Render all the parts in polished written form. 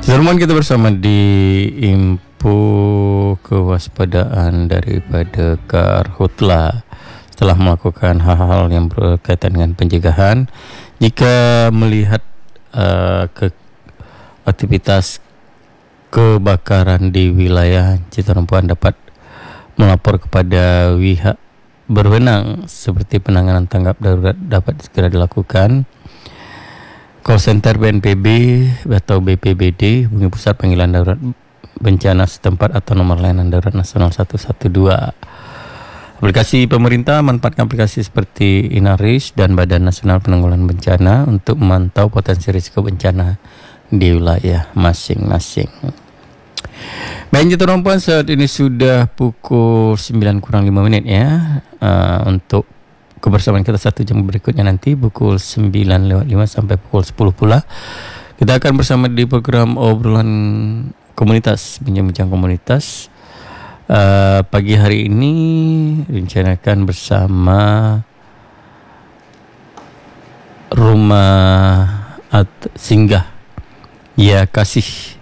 Teman kita bersama di info kewaspadaan daripada Karhutla setelah melakukan hal-hal yang berkaitan dengan pencegahan. Jika melihat aktivitas kebakaran di wilayah Citarempuan, dapat melapor kepada pihak berwenang seperti penanganan tanggap darurat dapat segera dilakukan. Call center BNPB atau BPBD hubungi pusat panggilan darurat bencana setempat atau nomor layanan darurat nasional 112. Aplikasi pemerintah manfaatkan aplikasi seperti Inaris dan Badan Nasional Penanggulangan Bencana untuk memantau potensi risiko bencana di wilayah masing-masing. Baik, Citarempuan, saat ini sudah pukul 9 kurang 5 menit ya. Untuk kebersamaan kita 1 jam berikutnya nanti pukul 9:05 sampai pukul 10 pula. Kita akan bersama di program obrolan komunitas, bincang-bincang komunitas. Pagi hari ini rencanakan bersama rumah singgah Ya Kasih.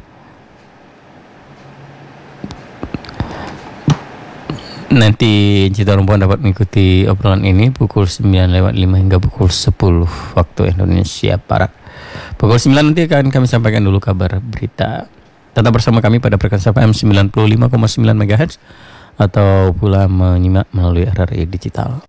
Nanti Citarempuan dapat mengikuti obrolan ini pukul 9:05 hingga pukul 10 waktu Indonesia Barat. Pukul 9 nanti akan kami sampaikan dulu kabar berita. Tetap bersama kami pada frekuensi FM 95,9 MHz atau pula menyimak melalui RRI Digital.